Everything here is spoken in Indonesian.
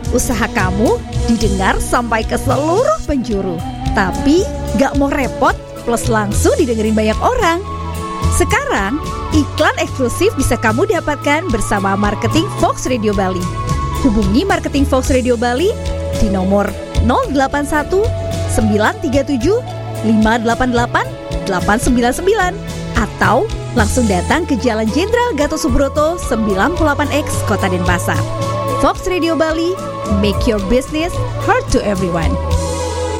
usaha kamu didengar sampai ke seluruh penjuru. Tapi gak mau repot plus langsung didengerin banyak orang. Sekarang, iklan eksklusif bisa kamu dapatkan bersama Marketing Fox Radio Bali. Hubungi Marketing Fox Radio Bali di nomor 081 937 588 899 atau langsung datang ke Jalan Jenderal Gatot Subroto 98X Kota Denpasar. Fox Radio Bali, make your business heard to everyone.